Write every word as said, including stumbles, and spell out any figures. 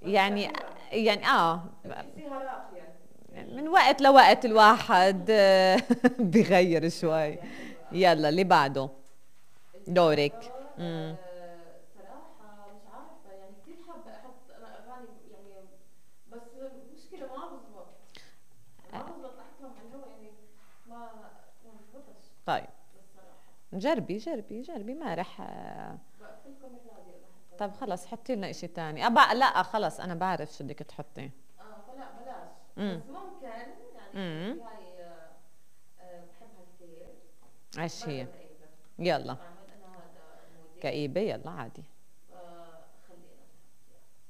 يعني يعني اه بتحسيها راقية. من وقت لوقت الواحد بغير شوي. راقية حلوة اه. يلا اللي بعده. اللي دورك. بعده امم آه صراحة مش عارفة، يعني كتير حابة أحط أنا أغاني يعني، بس المشكلة ما بزبط، ما بزبط أحطهم على الهوا يعني، ما ما بزبطش طيب الصراحة. جربي جربي جربي ما رح. بقفلكم الراديو لحتى طب ما خلص حطي لنا اشي تاني. أبا لا خلص انا بعرف شو بدك تحطي. اه فلا بلاش. امم بس ممكن يعني امم في هاي آه آه بحبها كثير. ايش برضه هي؟ كئيبة. يلا. اعمل انا هذا مودي. كئيبة يلا عادي.